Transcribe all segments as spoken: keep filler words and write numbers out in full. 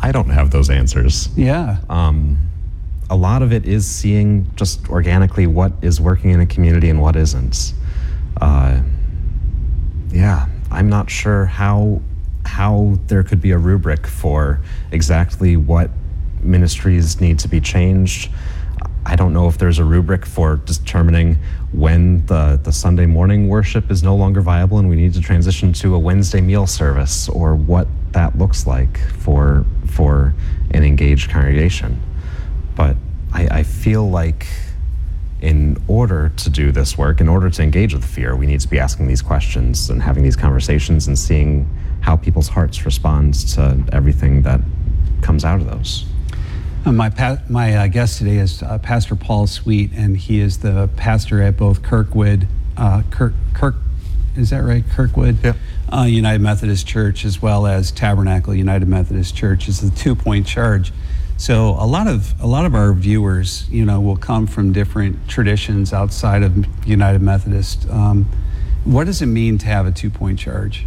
I don't have those answers. Yeah. Um, a lot of it is seeing just organically what is working in a community and what isn't. Uh, yeah, I'm not sure how how there could be a rubric for exactly what ministries need to be changed. I don't know if there's a rubric for determining when the, the Sunday morning worship is no longer viable and we need to transition to a Wednesday meal service, or what that looks like for for an engaged congregation. But I, I feel like in order to do this work, in order to engage with fear, we need to be asking these questions and having these conversations and seeing how people's hearts respond to everything that comes out of those. Uh, my pa- my uh, guest today is uh, Pastor Paul Sweet, and he is the pastor at both Kirkwood, uh, Kirk, Kirk, is that right? Kirkwood Yeah. uh, United Methodist Church, as well as Tabernacle United Methodist Church. It's a two-point charge. So a lot of a lot of our viewers, you know, will come from different traditions outside of United Methodist. Um, what does it mean to have a two-point charge?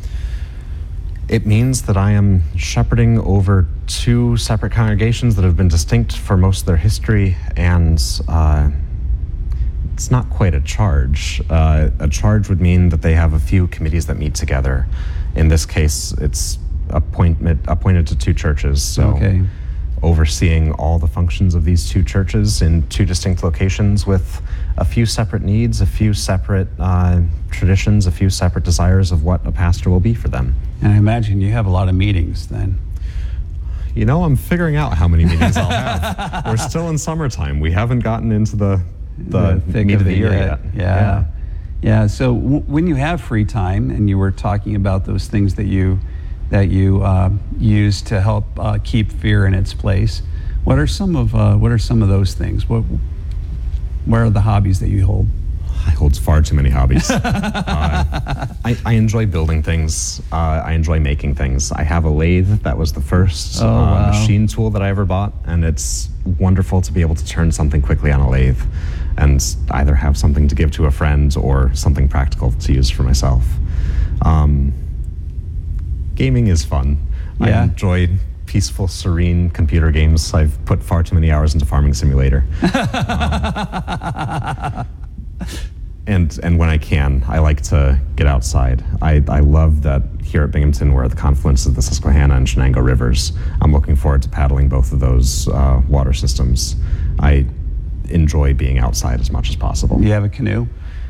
It means that I am shepherding over two separate congregations that have been distinct for most of their history, and uh, it's not quite a charge. Uh, a charge would mean that they have a few committees that meet together. In this case, it's appointment, appointed to two churches, so Okay. overseeing all the functions of these two churches in two distinct locations with a few separate needs, a few separate uh, traditions, a few separate desires of what a pastor will be for them. And I imagine you have a lot of meetings then. You know, I'm figuring out how many meetings I'll have. We're still in summertime. We haven't gotten into the the, The thick meat of of the it year yet. yet. Yeah. Yeah. So w- when you have free time, and you were talking about those things that you that you uh, use to help uh, keep fear in its place, what are some of uh, what are some of those things? What what are the hobbies that you hold? I hold far too many hobbies. uh, I, I enjoy building things. Uh, I enjoy making things. I have a lathe that was the first Oh, uh, wow. machine tool that I ever bought, and it's wonderful to be able to turn something quickly on a lathe and either have something to give to a friend or something practical to use for myself. Um, gaming is fun. Yeah. I enjoy peaceful, serene computer games. I've put far too many hours into Farming Simulator. um, And and when I can, I like to get outside. I, I love that here at Binghamton, we're at the confluence of the Susquehanna and Shenango rivers. I'm looking forward to paddling both of those uh, water systems. I enjoy being outside as much as possible. You have a canoe?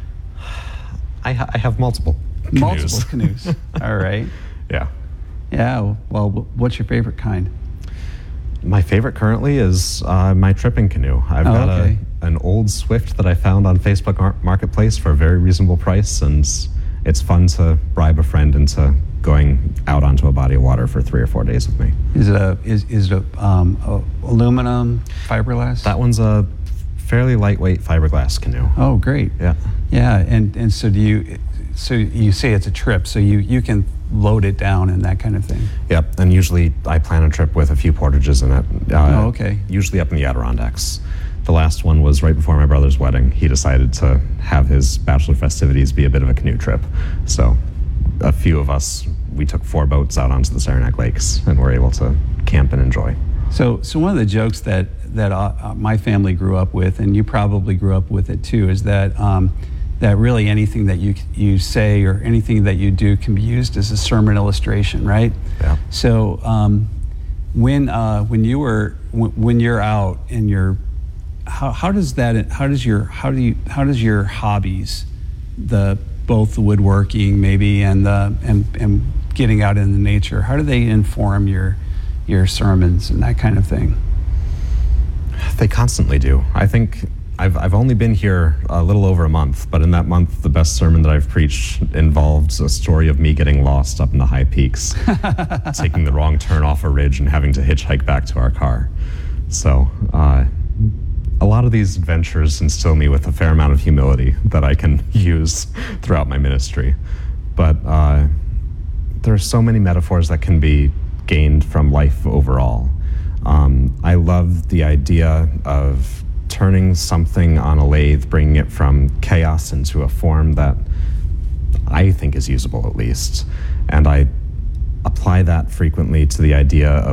I, ha- I have multiple canoes. Multiple canoes. All right. Yeah. Yeah. Well, wh- what's your favorite kind? My favorite currently is uh, my tripping canoe. I've Oh, got okay. a, an old Swift that I found on Facebook Mar- Marketplace for a very reasonable price, and it's fun to bribe a friend into going out onto a body of water for three or four days with me. Is it a is is it a, um, a aluminum fiberglass? That one's a fairly lightweight fiberglass canoe. Oh, great. Yeah. Yeah, and, and so do you, so you say it's a trip, so you, you can load it down and that kind of thing. Yep, and usually I plan a trip with a few portages in it. Uh, Oh, okay. Usually up in the Adirondacks. The last one was right before my brother's wedding. He decided to have his bachelor festivities be a bit of a canoe trip. So a few of us, we took four boats out onto the Saranac Lakes and were able to camp and enjoy. So, so one of the jokes that that uh, my family grew up with, and you probably grew up with it too, is that um, that really anything that you you say or anything that you do can be used as a sermon illustration, right? Yeah. So, um, when uh, when you were when, when you're out and you're, how how does that how does your how do you how does your hobbies, the both the woodworking maybe and the and and getting out in the nature, how do they inform your your sermons and that kind of thing? They constantly do. I think I've I've only been here a little over a month, but in that month, the best sermon that I've preached involved a story of me getting lost up in the high peaks, taking the wrong turn off a ridge and having to hitchhike back to our car. So uh, a lot of these adventures instill me with a fair amount of humility that I can use throughout my ministry. But uh, there are so many metaphors that can be gained from life overall. Um, I love the idea of turning something on a lathe, bringing it from chaos into a form that I think is usable at least. And I apply that frequently to the idea of